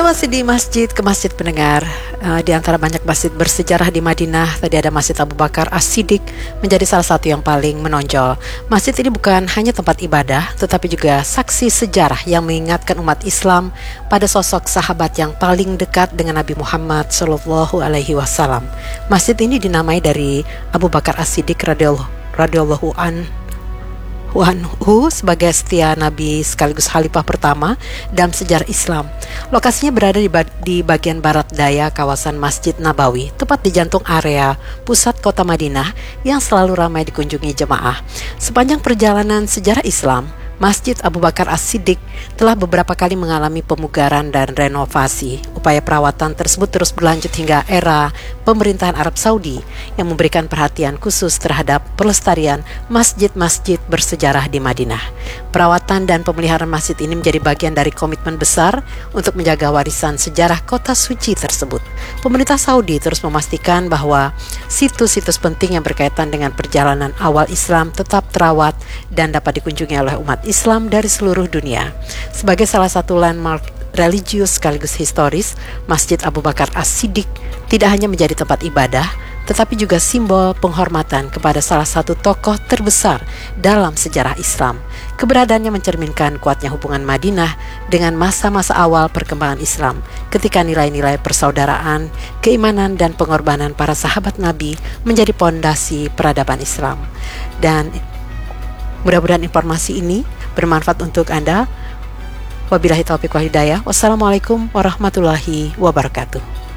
masih di masjid ke masjid pendengar. Di antara banyak masjid bersejarah di Madinah, tadi ada Masjid Abu Bakar As-Siddiq menjadi salah satu yang paling menonjol. Masjid ini bukan hanya tempat ibadah, tetapi juga saksi sejarah yang mengingatkan umat Islam pada sosok sahabat yang paling dekat dengan Nabi Muhammad SAW. Masjid ini dinamai dari Abu Bakar As-Siddiq radhiyallahu anhu sebagai setia Nabi sekaligus Khalifah pertama dalam sejarah Islam. Lokasinya berada di bagian barat daya kawasan Masjid Nabawi, tepat di jantung area pusat kota Madinah yang selalu ramai dikunjungi jemaah. Sepanjang perjalanan sejarah Islam, Masjid Abu Bakar As-Siddiq telah beberapa kali mengalami pemugaran dan renovasi. Upaya perawatan tersebut terus berlanjut hingga era pemerintahan Arab Saudi yang memberikan perhatian khusus terhadap pelestarian masjid-masjid bersejarah di Madinah. Perawatan dan pemeliharaan masjid ini menjadi bagian dari komitmen besar untuk menjaga warisan sejarah kota suci tersebut. Pemerintah Saudi terus memastikan bahwa situs-situs penting yang berkaitan dengan perjalanan awal Islam tetap terawat dan dapat dikunjungi oleh umat Islam dari seluruh dunia. Sebagai salah satu landmark religius sekaligus historis, Masjid Abu Bakar As-Siddiq tidak hanya menjadi tempat ibadah, tetapi juga simbol penghormatan kepada salah satu tokoh terbesar dalam sejarah Islam. Keberadaannya mencerminkan kuatnya hubungan Madinah dengan masa-masa awal perkembangan Islam, ketika nilai-nilai persaudaraan, keimanan, dan pengorbanan para sahabat Nabi menjadi pondasi peradaban Islam. Dan mudah-mudahan informasi ini bermanfaat untuk Anda. Wabillahi taufiq wal hidayah. Wassalamualaikum warahmatullahi wabarakatuh.